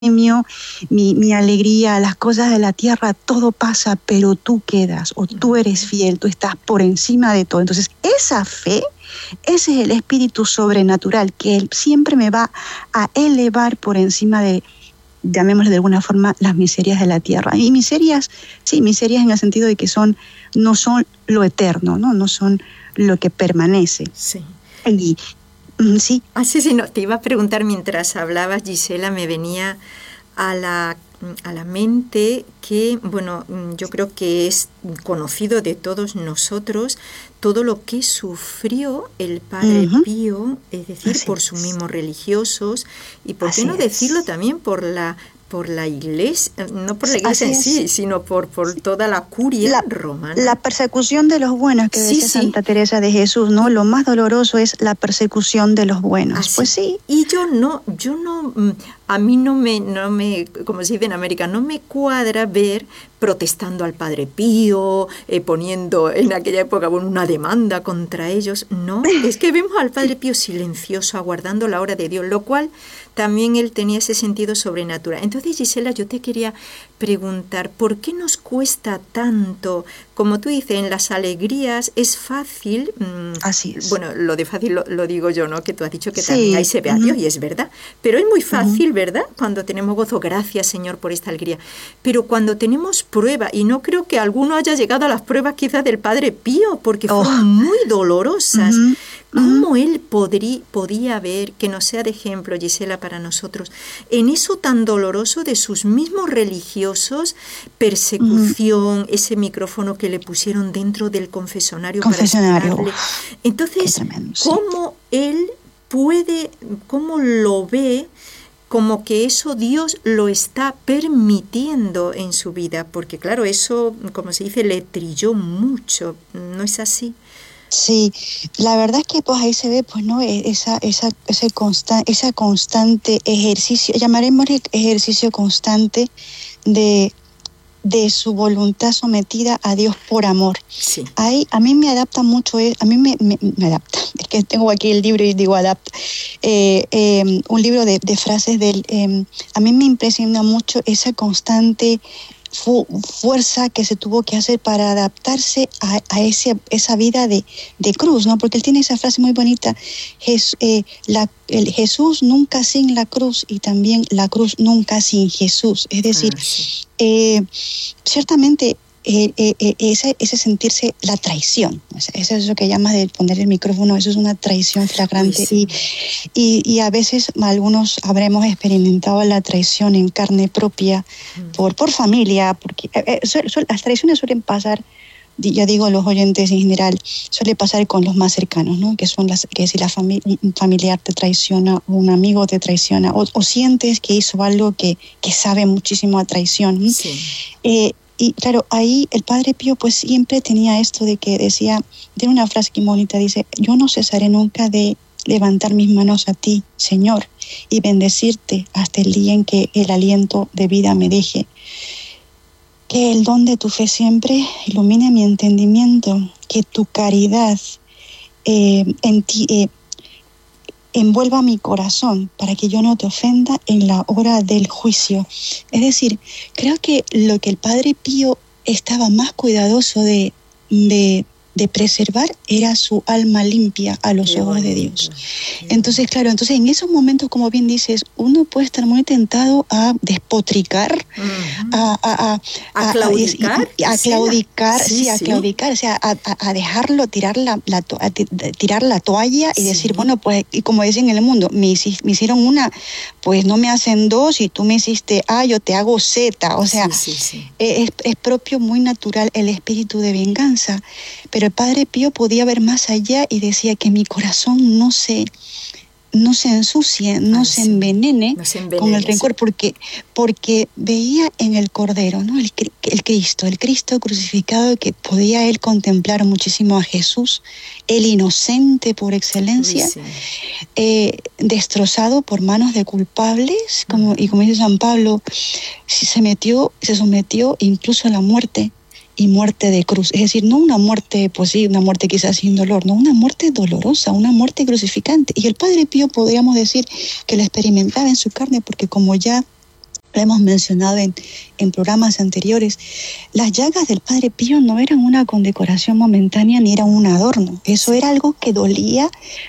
premio, mi alegría, las cosas de la tierra, todo pasa, pero tú quedas, o tú eres fiel, tú estás por encima de todo. Entonces, esa fe, ese es el espíritu sobrenatural que él siempre me va a elevar por encima de, llamémosle de alguna forma, las miserias de la tierra. Y miserias, sí, miserias en el sentido de que no son lo eterno, no son lo que permanece. Sí. Y, sí. Sí, no, te iba a preguntar mientras hablabas, Gisela, me venía a la mente que, bueno, yo creo que es conocido de todos nosotros todo lo que sufrió el Padre Pío, es decir, Así por sus mismos religiosos, y por qué no decirlo también por la iglesia, no por la iglesia en sí, sino por toda la curia romana. La persecución de los buenos, que decía Santa Teresa de Jesús, ¿no? Lo más doloroso es la persecución de los buenos. Pues sí. Y yo no, a mí no me, como se dice en América, no me cuadra ver protestando al Padre Pío, poniendo en aquella época una demanda contra ellos. No, es que vemos al Padre Pío silencioso, aguardando la hora de Dios, lo cual también él tenía ese sentido sobrenatural. Entonces, Gisela, yo te quería preguntar, ¿por qué nos cuesta tanto? Como tú dices, en las alegrías es fácil. Así es. Bueno, lo de fácil lo digo yo, ¿no? Que tú has dicho que también ahí se ve a Dios, y es verdad. Pero es muy fácil, ¿verdad? Cuando tenemos gozo, gracias, Señor, por esta alegría. Pero cuando tenemos prueba, y no creo que alguno haya llegado a las pruebas quizás del Padre Pío, porque fueron muy dolorosas. ¿Cómo él podía ver, que nos sea de ejemplo, Gisela, para nosotros, en eso tan doloroso de sus mismos religiosos, persecución, ese micrófono que le pusieron dentro del confesionario. Para esperarle? Entonces, tremendo, ¿cómo él puede, cómo lo ve, como que eso Dios lo está permitiendo en su vida? Porque claro, eso, como se dice, le trilló mucho, ¿no es así? Sí, la verdad es que pues ahí se ve pues no ese constante ejercicio, llamaremos ejercicio constante de su voluntad sometida a Dios por amor. Sí. Ahí a mí me adapta mucho, a mí me adapta, es que tengo aquí el libro y digo adapta, un libro de frases a mí me impresiona mucho esa constante fuerza que se tuvo que hacer para adaptarse a esa vida de cruz, ¿no? Porque él tiene esa frase muy bonita, Jesús nunca sin la cruz y también la cruz nunca sin Jesús. Es decir, ciertamente ese sentirse la traición, eso es lo que llamas de poner el micrófono, eso es una traición flagrante. Sí. Y a veces algunos habremos experimentado la traición en carne propia por familia, porque las traiciones suelen pasar, ya digo, los oyentes en general, suele pasar con los más cercanos, ¿no? Que si un familiar te traiciona, o un amigo te traiciona, o sientes que hizo algo que sabe muchísimo a traición, ¿no? Sí. Y claro, ahí el Padre Pío pues siempre tenía esto de que tiene una frase que bonita, dice, yo no cesaré nunca de levantar mis manos a ti, Señor, y bendecirte hasta el día en que el aliento de vida me deje. Que el don de tu fe siempre ilumine mi entendimiento, que tu caridad en ti envuelva mi corazón para que yo no te ofenda en la hora del juicio. Es decir, creo que lo que el Padre Pío estaba más cuidadoso de preservar era su alma limpia a los ojos de Dios. Entonces, claro, en esos momentos, como bien dices, uno puede estar muy tentado a despotricar, a claudicar, o sea, a dejarlo, tirar la toalla y decir, bueno, pues, y como dicen en el mundo, me hicieron una, pues no me hacen dos, y tú me hiciste A, yo te hago Z. O sea, es propio, muy natural el espíritu de venganza. Pero el Padre Pío podía ver más allá y decía que mi corazón no se ensucie, no se envenene con el rencor, porque veía en el Cordero, ¿no? el Cristo crucificado, que podía él contemplar muchísimo a Jesús, el inocente por excelencia, destrozado por manos de culpables, y como dice San Pablo, se sometió incluso a la muerte. Y muerte de cruz, es decir, no una muerte, pues sí, una muerte quizás sin dolor, no, una muerte dolorosa, una muerte crucificante. Y el Padre Pío podríamos decir que la experimentaba en su carne, porque como ya lo hemos mencionado en programas anteriores, las llagas del Padre Pío no eran una condecoración momentánea ni era un adorno. Eso era algo que dolía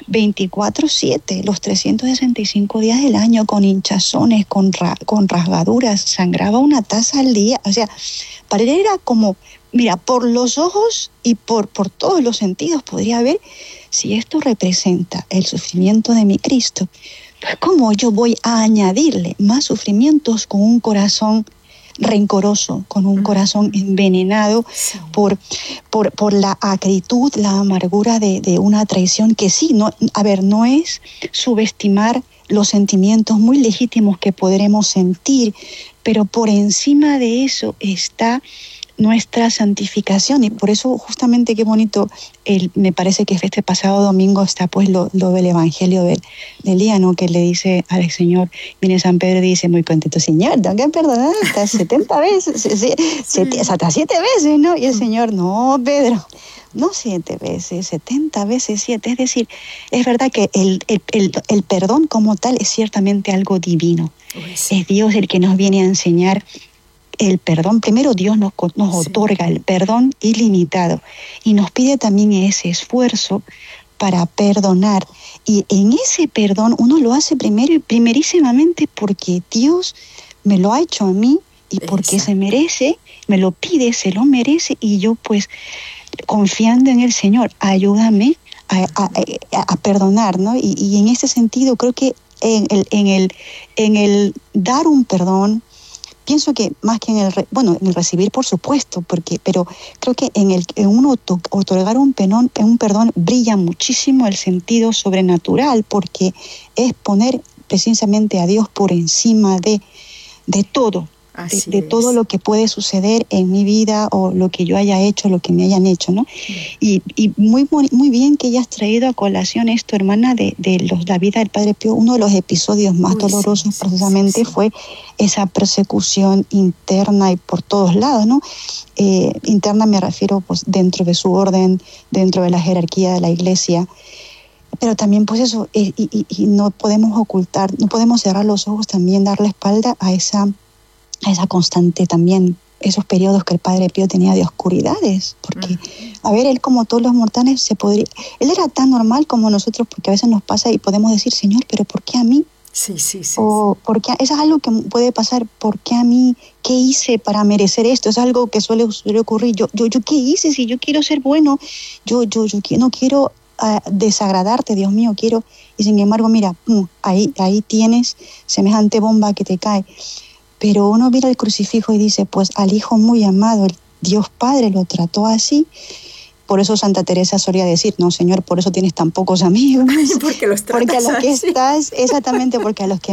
24/7, los 365 días del año, con hinchazones, con rasgaduras, sangraba una taza al día. O sea, para él era como, mira, por los ojos y por todos los sentidos podría ver, si esto representa el sufrimiento de mi Cristo, pues ¿cómo yo voy a añadirle más sufrimientos con un corazón rencoroso, con un corazón envenenado por la acritud, la amargura de una traición que sí, no es subestimar los sentimientos muy legítimos que podremos sentir, pero por encima de eso está nuestra santificación, y por eso justamente qué bonito, me parece que este pasado domingo está pues lo del Evangelio del día, ¿no? Que le dice al Señor, viene San Pedro y dice, muy contento, Señor, tengo que perdonar hasta 70 veces, hasta 7 veces, ¿no? Y el Señor, no, Pedro, no 7 veces, 70 veces 7, es decir, es verdad que el perdón como tal es ciertamente algo divino, es Dios el que nos viene a enseñar el perdón. Primero Dios nos otorga el perdón ilimitado y nos pide también ese esfuerzo para perdonar, y en ese perdón uno lo hace primero y primerísimamente porque Dios me lo ha hecho a mí y porque se merece, me lo pide, se lo merece, y yo pues confiando en el Señor, ayúdame a perdonar, ¿no? Y en ese sentido creo que en el dar un perdón, pienso que más que en el recibir, por supuesto, pero creo que en uno otorgar un perdón brilla muchísimo el sentido sobrenatural, porque es poner precisamente a Dios por encima de todo. De todo lo que puede suceder en mi vida o lo que yo haya hecho, lo que me hayan hecho, ¿no? Y muy bien que hayas traído a colación esto, hermana, de la vida del Padre Pío. Uno de los episodios más dolorosos precisamente fue esa persecución interna y por todos lados, ¿no? Interna me refiero pues dentro de su orden, dentro de la jerarquía de la Iglesia. Pero también pues eso, y no podemos ocultar, no podemos cerrar los ojos, también dar la espalda a esa constante también, esos periodos que el Padre Pío tenía de oscuridades, porque, a ver, él como todos los mortales él era tan normal como nosotros, porque a veces nos pasa y podemos decir, Señor, pero ¿por qué a mí? Sí. O porque eso es algo que puede pasar, ¿por qué a mí? ¿Qué hice para merecer esto? Es algo que suele ocurrir, yo ¿qué hice? Si yo quiero ser bueno, yo no quiero desagradarte, Dios mío, quiero, y sin embargo, mira, ahí tienes semejante bomba que te cae. Pero uno mira el crucifijo y dice, pues al Hijo muy amado, el Dios Padre lo trató así. Por eso Santa Teresa solía decir, no, Señor, por eso tienes tan pocos amigos. Porque los tratas porque a los que así. estás, exactamente, porque a los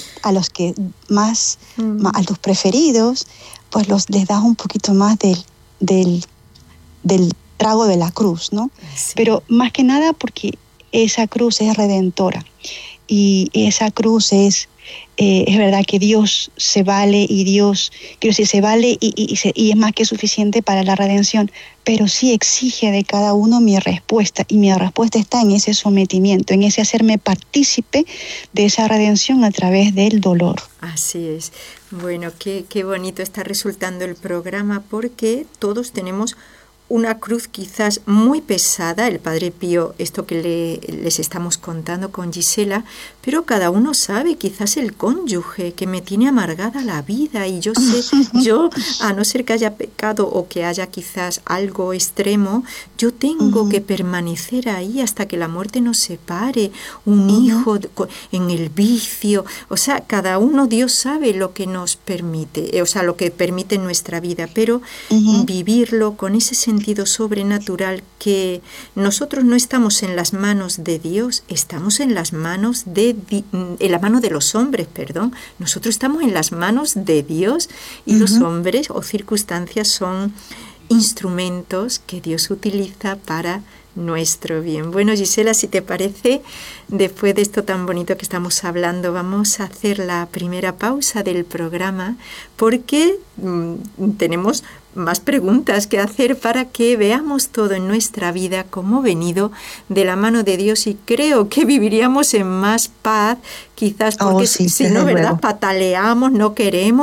preferidos, pues les das un poquito más del trago de la cruz, ¿no? Sí. Pero más que nada porque esa cruz es redentora. Y esa cruz es verdad que Dios se vale, y Dios, quiero decir, se vale y es más que suficiente para la redención, pero sí exige de cada uno mi respuesta, y mi respuesta está en ese sometimiento, en ese hacerme partícipe de esa redención a través del dolor. Así es. Bueno, qué bonito está resultando el programa, porque todos tenemos una cruz quizás muy pesada, el Padre Pío, esto que les estamos contando con Gisela, pero cada uno sabe, quizás el cónyuge que me tiene amargada la vida, y yo sé, a no ser que haya pecado o que haya quizás algo extremo, yo tengo que permanecer ahí hasta que la muerte nos separe, un hijo en el vicio, o sea, cada uno, Dios sabe lo que nos permite, o sea, lo que permite en nuestra vida, pero vivirlo con ese sentido sobrenatural, que nosotros no estamos en las manos de Dios, estamos en las manos en la mano de los hombres, nosotros estamos en las manos de Dios, y los hombres o circunstancias son instrumentos que Dios utiliza para nuestro bien. Bueno, Gisela, si te parece, después de esto tan bonito que estamos hablando, vamos a hacer la primera pausa del programa, porque tenemos más preguntas que hacer para que veamos todo en nuestra vida como venido de la mano de Dios, y creo que viviríamos en más paz, quizás porque si no, ¿verdad? Pataleamos, no queremos.